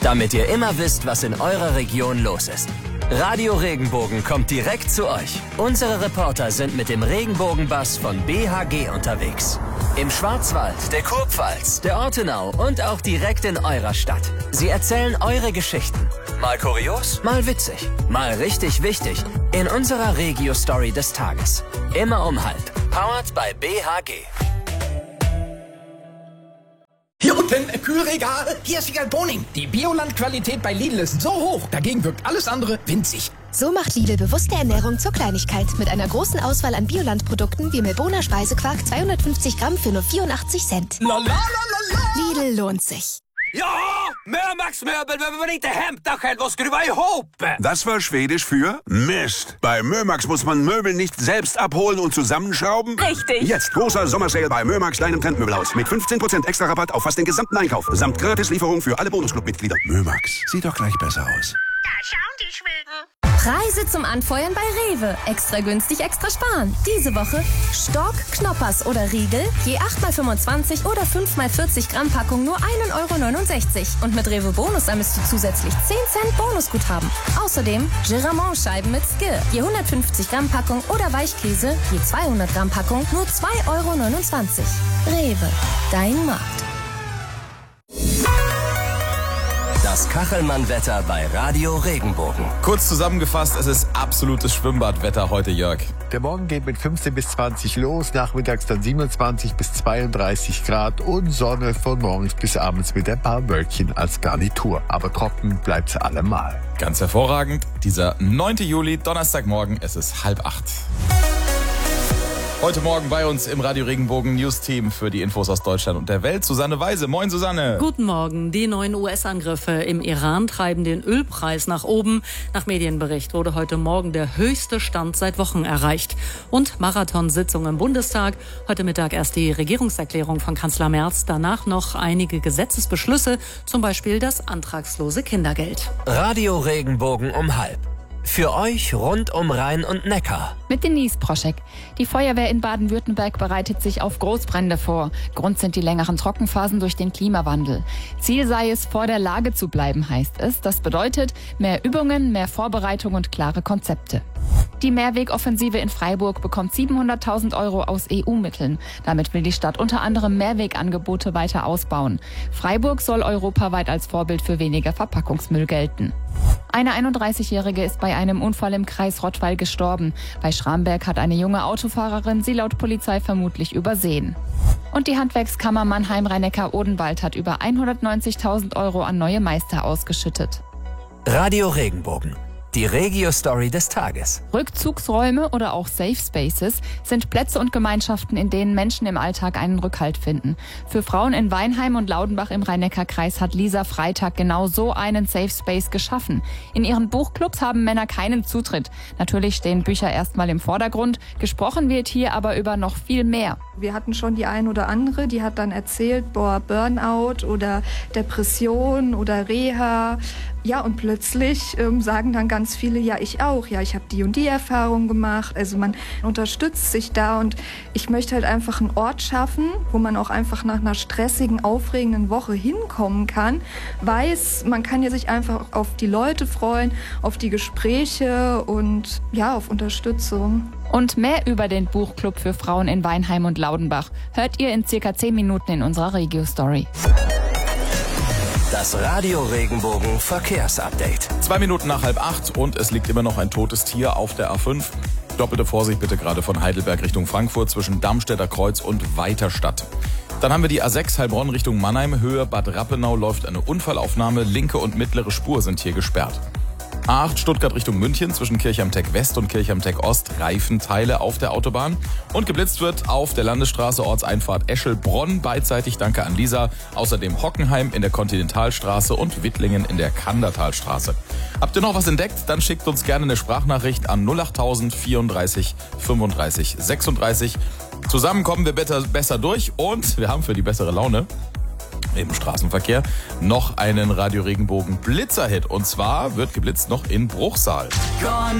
damit ihr immer wisst, was in eurer Region los ist. Radio Regenbogen kommt direkt zu euch. Unsere Reporter sind mit dem Regenbogenbus von BHG unterwegs. Im Schwarzwald, der Kurpfalz, der Ortenau und auch direkt in eurer Stadt. Sie erzählen eure Geschichten. Mal kurios, mal witzig, mal richtig wichtig. In unserer Regio-Story des Tages. Immer um 12:30. Powered by BHG. Hier unten im Kühlregal. Hier ist Wiegald Boning. Die Bioland-Qualität bei Lidl ist so hoch, dagegen wirkt alles andere winzig. So macht Lidl bewusste Ernährung zur Kleinigkeit. Mit einer großen Auswahl an Bioland-Produkten wie Melbourner Speisequark 250 Gramm für nur 84 Cent. La la la la la. Lidl lohnt sich. Ja, Mömax-möbel, wenn man inte hämtar själv och skruva ihop. Das war Schwedisch für Mist. Bei Mömax muss man Möbel nicht selbst abholen und zusammenschrauben. Richtig. Jetzt großer Sommersale bei Mömax, deinem Trendmöbelhaus. Mit 15% extra Rabatt auf fast den gesamten Einkauf. Samt Gratislieferung für alle Bonusclub-Mitglieder. Mömax, sieht doch gleich besser aus. Da schauen die Schweden. Preise zum Anfeuern bei Rewe. Extra günstig, extra sparen. Diese Woche Stork, Knoppers oder Riegel. Je 8x25 oder 5x40 Gramm Packung nur 1,69 €. Und mit Rewe Bonus sammelst du zusätzlich 10 Cent Bonusguthaben. Außerdem Giramont-Scheiben mit Skir. Je 150 Gramm Packung oder Weichkäse. Je 200 Gramm Packung nur 2,29 €. Rewe, dein Markt. Das Kachelmann-Wetter bei Radio Regenbogen. Kurz zusammengefasst, es ist absolutes Schwimmbadwetter heute, Jörg. Der Morgen geht mit 15 bis 20 los, nachmittags dann 27 bis 32 Grad und Sonne von morgens bis abends mit ein paar Wölkchen als Garnitur. Aber trocken bleibt's allemal. Ganz hervorragend. Dieser 9. Juli, Donnerstagmorgen, es ist 7:30. Heute Morgen bei uns im Radio Regenbogen News-Team für die Infos aus Deutschland und der Welt. Susanne Weise. Moin, Susanne. Guten Morgen. Die neuen US-Angriffe im Iran treiben den Ölpreis nach oben. Nach Medienbericht wurde heute Morgen der höchste Stand seit Wochen erreicht. Und Marathonsitzung im Bundestag. Heute Mittag erst die Regierungserklärung von Kanzler Merz. Danach noch einige Gesetzesbeschlüsse, zum Beispiel das antragslose Kindergeld. Radio Regenbogen um 12:30. Für euch rund um Rhein und Neckar. Mit Denise Proschek. Die Feuerwehr in Baden-Württemberg bereitet sich auf Großbrände vor. Grund sind die längeren Trockenphasen durch den Klimawandel. Ziel sei es, vor der Lage zu bleiben, heißt es. Das bedeutet mehr Übungen, mehr Vorbereitung und klare Konzepte. Die Mehrwegoffensive in Freiburg bekommt 700.000 € aus EU-Mitteln. Damit will die Stadt unter anderem Mehrwegangebote weiter ausbauen. Freiburg soll europaweit als Vorbild für weniger Verpackungsmüll gelten. Eine 31-Jährige ist bei einem Unfall im Kreis Rottweil gestorben. Bei Schramberg hat eine junge Autofahrerin sie laut Polizei vermutlich übersehen. Und die Handwerkskammer Mannheim-Rhein-Neckar-Odenwald hat über 190.000 € an neue Meister ausgeschüttet. Radio Regenbogen. Die Regio-Story des Tages. Rückzugsräume oder auch Safe Spaces sind Plätze und Gemeinschaften, in denen Menschen im Alltag einen Rückhalt finden. Für Frauen in Weinheim und Laudenbach im Rhein-Neckar-Kreis hat Lisa Freitag genau so einen Safe Space geschaffen. In ihren Buchclubs haben Männer keinen Zutritt. Natürlich stehen Bücher erstmal im Vordergrund. Gesprochen wird hier aber über noch viel mehr. Wir hatten schon die ein oder andere, die hat dann erzählt, Burnout oder Depression oder Reha. Ja, und plötzlich sagen dann ganz viele, ja, ich auch. Ja, ich habe die und die Erfahrung gemacht. Also man unterstützt sich da und ich möchte halt einfach einen Ort schaffen, wo man auch einfach nach einer stressigen, aufregenden Woche hinkommen kann. Weiß, man kann ja sich einfach auf die Leute freuen, auf die Gespräche und ja, auf Unterstützung. Und mehr über den Buchclub für Frauen in Weinheim und Laudenbach hört ihr in circa 10 Minuten in unserer Regio-Story. Das Radio Regenbogen Verkehrsupdate. 2 Minuten nach 7:30 und es liegt immer noch ein totes Tier auf der A5. Doppelte Vorsicht bitte gerade von Heidelberg Richtung Frankfurt zwischen Darmstädter Kreuz und Weiterstadt. Dann haben wir die A6 Heilbronn Richtung Mannheim, Höhe Bad Rappenau läuft eine Unfallaufnahme, linke und mittlere Spur sind hier gesperrt. A8 Stuttgart Richtung München zwischen Kirchheim-Tech West und Kirchheim-Tech Ost Reifenteile auf der Autobahn. Und geblitzt wird auf der Landesstraße Ortseinfahrt Eschelbronn beidseitig, danke an Lisa. Außerdem Hockenheim in der Kontinentalstraße und Wittlingen in der Kandertalstraße. Habt ihr noch was entdeckt? Dann schickt uns gerne eine Sprachnachricht an 08000 34 35 36. Zusammen kommen wir besser durch und wir haben für die bessere Laune im Straßenverkehr noch einen Radio Regenbogen Blitzerhit. Und zwar wird geblitzt noch in Bruchsal.